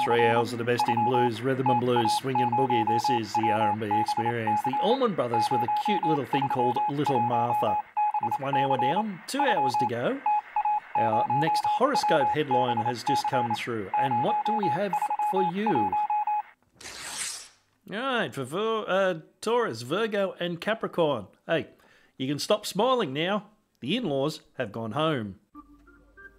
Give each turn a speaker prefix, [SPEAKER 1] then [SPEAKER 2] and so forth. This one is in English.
[SPEAKER 1] 3 hours of the best in blues, rhythm and blues, swing and boogie. This is the R&B Experience. The Allman Brothers with a cute little thing called Little Martha. With 1 hour down, 2 hours to go. Our next horoscope headline has just come through. And what do we have for you? All right, for Taurus, Virgo and Capricorn. Hey, you can stop smiling now. The in-laws have gone home.